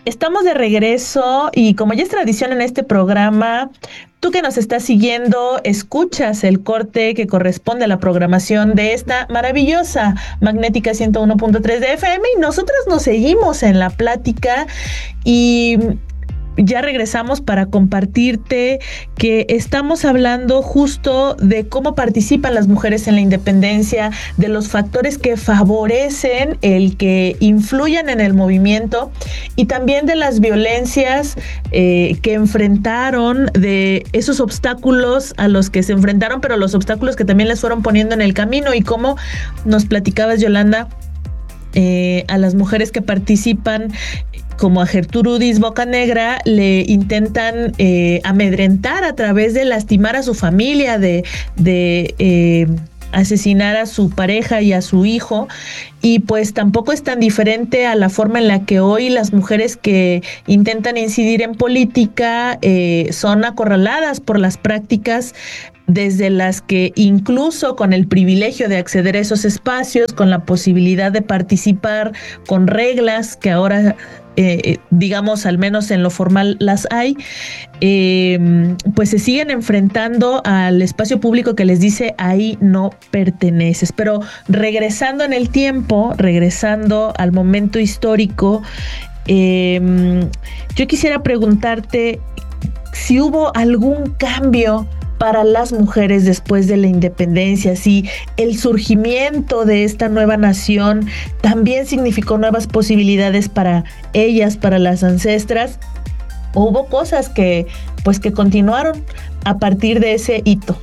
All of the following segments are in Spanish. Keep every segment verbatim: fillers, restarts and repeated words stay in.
Estamos de regreso y como ya es tradición en este programa, tú que nos estás siguiendo, escuchas el corte que corresponde a la programación de esta maravillosa Magnética ciento uno punto tres de F M y nosotros nos seguimos en la plática y ya regresamos para compartirte que estamos hablando justo de cómo participan las mujeres en la independencia, de los factores que favorecen el que influyan en el movimiento y también de las violencias eh, que enfrentaron, de esos obstáculos a los que se enfrentaron, pero los obstáculos que también les fueron poniendo en el camino y cómo nos platicabas, Yolanda, eh, a las mujeres que participan como a Gertrudis Bocanegra, le intentan eh, amedrentar a través de lastimar a su familia, de, de eh, asesinar a su pareja y a su hijo. Y pues tampoco es tan diferente a la forma en la que hoy las mujeres que intentan incidir en política eh, son acorraladas por las prácticas desde las que incluso con el privilegio de acceder a esos espacios, con la posibilidad de participar, con reglas que ahora Eh, digamos, al menos en lo formal las hay, eh, pues se siguen enfrentando al espacio público que les dice ahí no perteneces. Pero regresando en el tiempo, regresando al momento histórico, eh, yo quisiera preguntarte si hubo algún cambio para las mujeres después de la independencia, si el surgimiento de esta nueva nación también significó nuevas posibilidades para ellas, para las ancestras, o hubo cosas que, pues, que continuaron a partir de ese hito.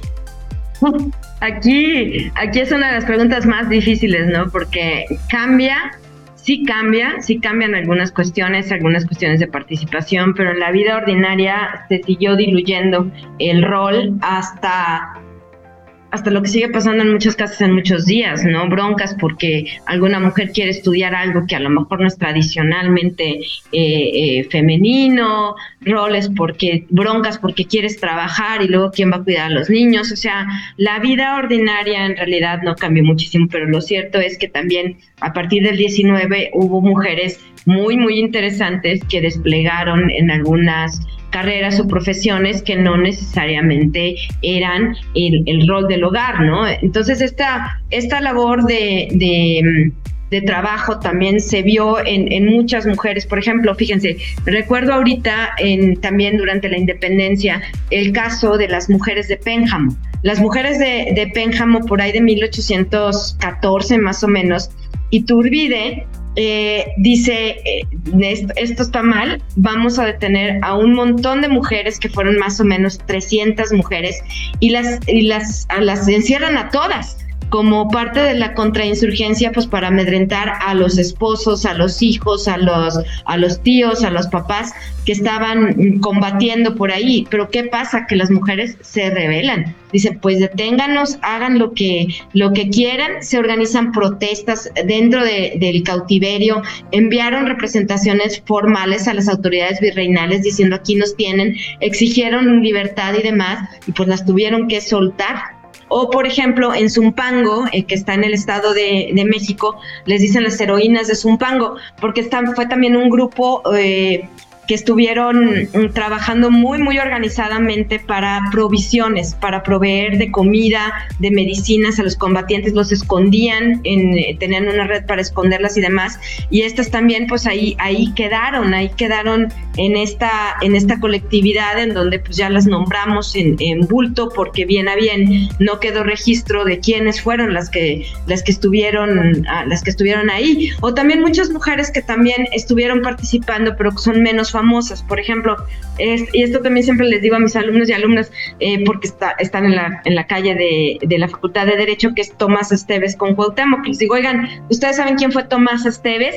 Aquí, aquí es una de las preguntas más difíciles, ¿no? Porque cambia, sí cambia, sí cambian algunas cuestiones, algunas cuestiones de participación, pero en la vida ordinaria se siguió diluyendo el rol hasta, hasta lo que sigue pasando en muchas casas en muchos días, ¿no? Broncas porque alguna mujer quiere estudiar algo que a lo mejor no es tradicionalmente eh, eh, femenino, roles porque, broncas porque quieres trabajar y luego quién va a cuidar a los niños. O sea, la vida ordinaria en realidad no cambió muchísimo, pero lo cierto es que también a partir del diecinueve hubo mujeres muy, muy interesantes que desplegaron en algunas carreras o profesiones que no necesariamente eran el, el rol del hogar, ¿no? Entonces esta, esta labor de, de, de trabajo también se vio en, en muchas mujeres. Por ejemplo, fíjense, recuerdo ahorita en, también durante la independencia el caso de las mujeres de Pénjamo. Las mujeres de, de Pénjamo por ahí de mil ochocientos catorce más o menos, Iturbide Eh, dice, eh, esto, esto está mal, vamos a detener a un montón de mujeres, que fueron más o menos trescientas mujeres, y las, y las, a las encierran a todas como parte de la contrainsurgencia, pues para amedrentar a los esposos, a los hijos, a los, a los tíos, a los papás que estaban combatiendo por ahí. Pero ¿qué pasa? Que las mujeres se rebelan. Dicen, pues deténganos, hagan lo que, lo que quieran. Se organizan protestas dentro de, del cautiverio, enviaron representaciones formales a las autoridades virreinales diciendo aquí nos tienen, exigieron libertad y demás, y pues las tuvieron que soltar. O, por ejemplo, en Zumpango, eh, que está en el Estado de, de México, les dicen las heroínas de Zumpango, porque están, fue también un grupo eh, que estuvieron trabajando muy, muy organizadamente para provisiones, para proveer de comida, de medicinas a los combatientes, los escondían, en, eh, tenían una red para esconderlas y demás, y estas también, pues ahí, ahí quedaron, ahí quedaron en esta, en esta colectividad en donde pues ya las nombramos en, en bulto, porque bien a bien no quedó registro de quiénes fueron las que, las que estuvieron, las que estuvieron ahí, o también muchas mujeres que también estuvieron participando, pero que son menos famosas. Por ejemplo, es, y esto también siempre les digo a mis alumnos y alumnas, eh, porque está, están en la, en la calle de, de la Facultad de Derecho, que es Tomás Esteves con Cuauhtémoc. Les digo, oigan, ¿ustedes saben quién fue Tomás Esteves?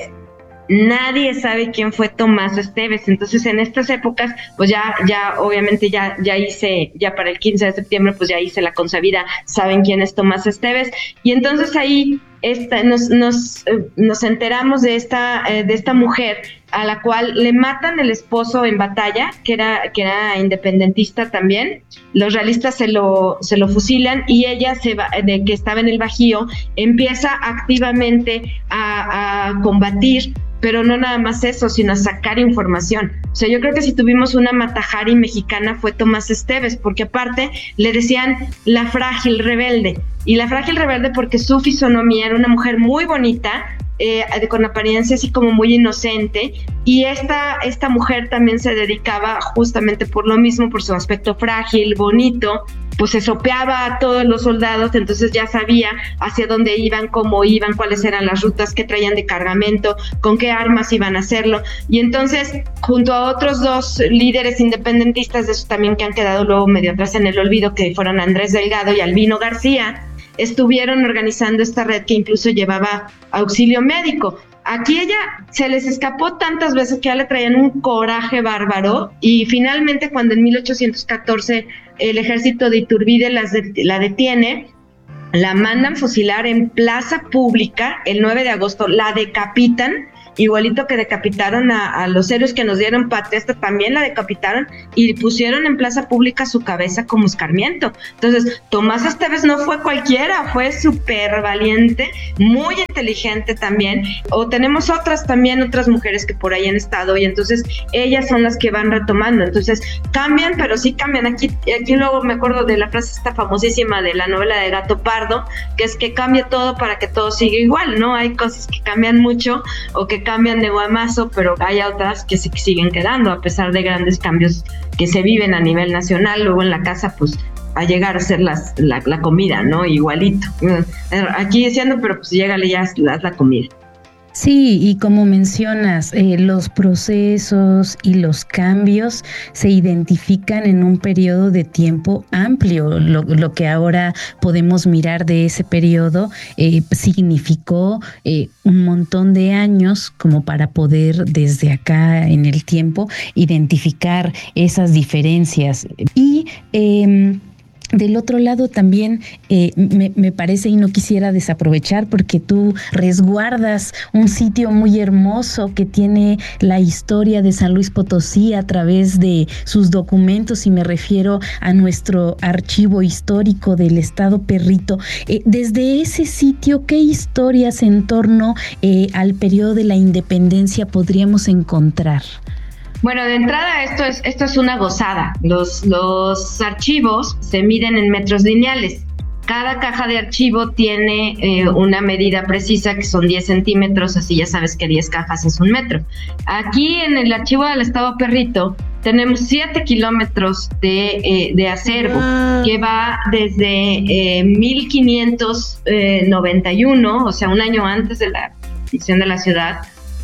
Nadie sabe quién fue Tomás Esteves. Entonces, en estas épocas, pues ya, ya, obviamente ya, ya hice, ya para el quince de septiembre, pues ya hice la consabida, saben quién es Tomás Esteves. Y entonces ahí esta, nos, nos, eh, nos enteramos de esta, eh, de esta mujer a la cual le matan el esposo en batalla, que era, que era independentista también. Los realistas se lo, se lo fusilan y ella, se va, de que estaba en el Bajío, empieza activamente a, a combatir, pero no nada más eso, sino a sacar información. O sea, yo creo que si tuvimos una Matajari mexicana fue Tomás Esteves, porque aparte le decían la frágil rebelde, y la frágil rebelde porque su fisonomía era una mujer muy bonita, eh, con apariencia así como muy inocente, y esta, esta mujer también se dedicaba justamente por lo mismo, por su aspecto frágil, bonito, pues se sopeaba a todos los soldados, entonces ya sabía hacia dónde iban, cómo iban, cuáles eran las rutas, qué traían de cargamento, con qué armas iban a hacerlo, y entonces junto a otros dos líderes independentistas de esos también que han quedado luego medio atrás en el olvido, que fueron Andrés Delgado y Albino García, estuvieron organizando esta red que incluso llevaba auxilio médico. Aquí ella se les escapó tantas veces que ya le traían un coraje bárbaro, y finalmente cuando en mil ochocientos catorce el ejército de Iturbide las de, la detiene, la mandan fusilar en plaza pública el nueve de agosto, la decapitan, igualito que decapitaron a, a los héroes que nos dieron patria, esta también la decapitaron y pusieron en plaza pública su cabeza como escarmiento. Entonces, Tomás Esteves no fue cualquiera, fue súper valiente, muy inteligente también. O tenemos otras también, otras mujeres que por ahí han estado, y entonces ellas son las que van retomando. Entonces, cambian, pero sí cambian. Aquí, aquí luego me acuerdo de la frase esta famosísima de la novela de Gato Pardo, que es que cambie todo para que todo siga igual, ¿no? Hay cosas que cambian mucho o que cambian de guamazo, pero hay otras que se siguen quedando a pesar de grandes cambios que se viven a nivel nacional. Luego en la casa, pues a llegar a ser las, la, la comida, ¿no? Igualito. Aquí diciendo, pero pues llégale ya, haz la comida. Sí, y como mencionas, eh, los procesos y los cambios se identifican en un periodo de tiempo amplio. Lo, lo que ahora podemos mirar de ese periodo eh, significó eh, un montón de años como para poder desde acá en el tiempo identificar esas diferencias. Y eh, del otro lado también eh, me, me parece, y no quisiera desaprovechar, porque tú resguardas un sitio muy hermoso que tiene la historia de San Luis Potosí a través de sus documentos, y me refiero a nuestro archivo histórico del Estado Perrito. Eh, desde ese sitio, ¿qué historias en torno eh, al periodo de la independencia podríamos encontrar? Bueno, de entrada esto es esto es una gozada. Los, los archivos se miden en metros lineales. Cada caja de archivo tiene eh, una medida precisa que son diez centímetros, así ya sabes que diez cajas es un metro. Aquí en el archivo del Estado Perrito tenemos siete kilómetros de, eh, de acervo que va desde eh, mil quinientos noventa y uno, o sea, un año antes de la edición de la ciudad,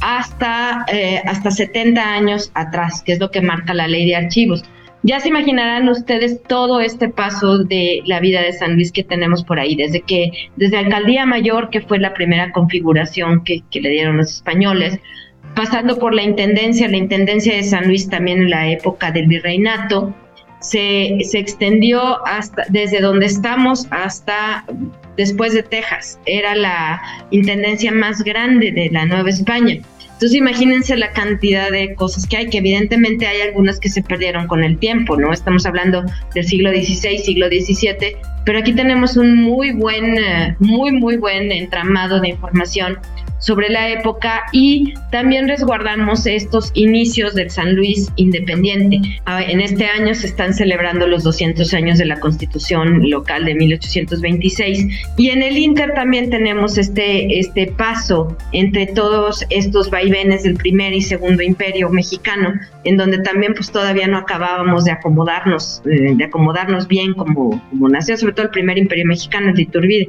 hasta, eh, hasta setenta años atrás, que es lo que marca la ley de archivos. Ya se imaginarán ustedes todo este paso de la vida de San Luis que tenemos por ahí, desde que desde Alcaldía Mayor, que fue la primera configuración que, que le dieron los españoles, pasando por la Intendencia, la Intendencia de San Luis también en la época del Virreinato, se, se extendió hasta desde donde estamos hasta después de Texas. Era la intendencia más grande de la Nueva España. Entonces imagínense la cantidad de cosas que hay, que evidentemente hay algunas que se perdieron con el tiempo, ¿no? Estamos hablando del siglo dieciséis, siglo diecisiete, pero aquí tenemos un muy buen, muy, muy buen entramado de información sobre la época, y también resguardamos estos inicios del San Luis independiente. En este año se están celebrando los doscientos años de la Constitución local de mil ochocientos veintiséis, y en el Inter también tenemos este, este paso entre todos estos vaivenes del primer y segundo imperio mexicano, en donde también pues todavía no acabábamos de acomodarnos, eh, de acomodarnos bien como, como nació, sobre todo el primer imperio mexicano, el de Iturbide.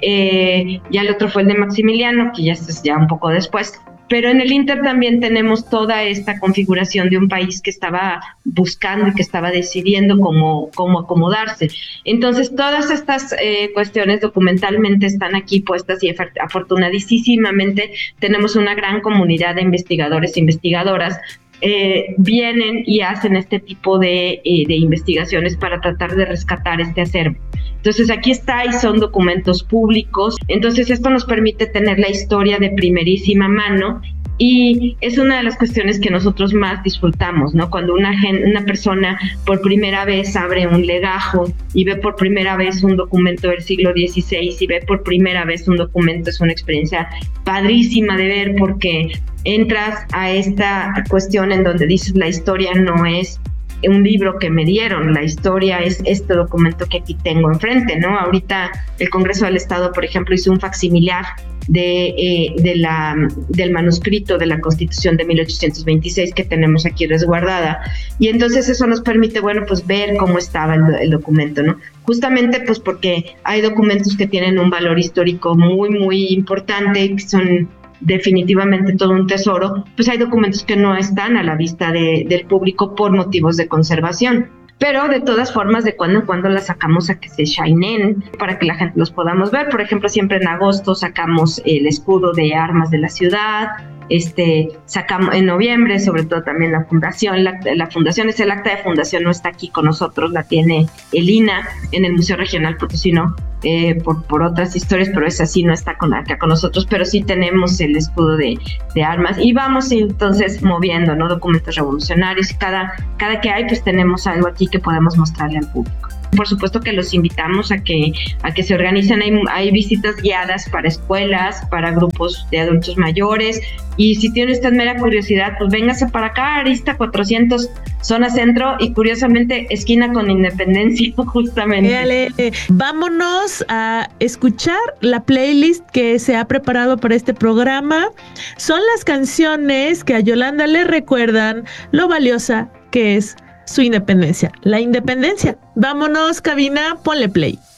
Eh, ya el otro fue el de Maximiliano, que ya es ya un poco después. Pero en el Inter también tenemos toda esta configuración de un país que estaba buscando y que estaba decidiendo cómo, cómo acomodarse. Entonces, todas estas eh, cuestiones documentalmente están aquí puestas, y afortunadísimamente tenemos una gran comunidad de investigadores e investigadoras eh, vienen y hacen este tipo de, eh, de investigaciones para tratar de rescatar este acervo. Entonces aquí está y son documentos públicos, entonces esto nos permite tener la historia de primerísima mano y es una de las cuestiones que nosotros más disfrutamos, ¿no? Cuando una, gen, una persona por primera vez abre un legajo y ve por primera vez un documento del siglo dieciséis y ve por primera vez un documento, es una experiencia padrísima de ver porque entras a esta cuestión en donde dices la historia no es un libro que me dieron, la historia es este documento que aquí tengo enfrente, ¿no? Ahorita el Congreso del Estado, por ejemplo, hizo un facsimilar de, eh, de la, del manuscrito de la Constitución de mil ochocientos veintiséis que tenemos aquí resguardada, y entonces eso nos permite, bueno, pues ver cómo estaba el, el documento, ¿no? Justamente pues porque hay documentos que tienen un valor histórico muy, muy importante, que son definitivamente todo un tesoro, pues hay documentos que no están a la vista de, del público por motivos de conservación. Pero de todas formas, de cuando en cuando las sacamos a que se shinen para que la gente los podamos ver. Por ejemplo, siempre en agosto sacamos el escudo de armas de la ciudad, este, sacamos en noviembre, sobre todo también la fundación. La, la fundación es el acta de fundación, no está aquí con nosotros, la tiene el I N A en el Museo Regional Potosino. Eh, por, por otras historias, pero esa sí no está con, acá con nosotros, pero sí tenemos el escudo de, de armas y vamos entonces moviendo, ¿no? Documentos revolucionarios y cada, cada que hay pues tenemos algo aquí que podemos mostrarle al público. Por supuesto que los invitamos a que, a que se organicen, hay, hay visitas guiadas para escuelas, para grupos de adultos mayores, y si tiene usted mera curiosidad, pues véngase para acá, Arista cuatrocientos, zona centro, y curiosamente esquina con Independencia, justamente. Dale. Vámonos a escuchar la playlist que se ha preparado para este programa. Son las canciones que a Yolanda le recuerdan lo valiosa que es su independencia, la independencia. Vámonos, cabina, ponle play.